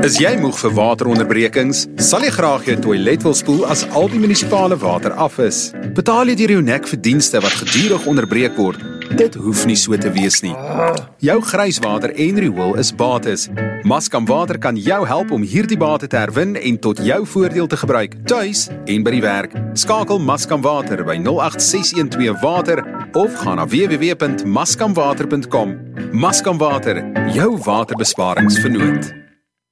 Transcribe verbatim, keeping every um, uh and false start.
Is jy moeg vir wateronderbrekings? Sal jy graag jou toilet wil spoel as al die munisipale water af is? Betaal jy deur jou nek vir dienste wat gedurig onderbreek word? Dit hoef nie so te wees nie. Jou grijswater en riool is bates. Maskam Water kan jou help om hierdie bate te herwin en tot jou voordeel te gebruik, tuis en by die werk. Skakel Maskam Water by nul agt ses een twee water of gaan na w w w punt maskamwater punt com. Maskam Water, jou waterbesparingsvernoot.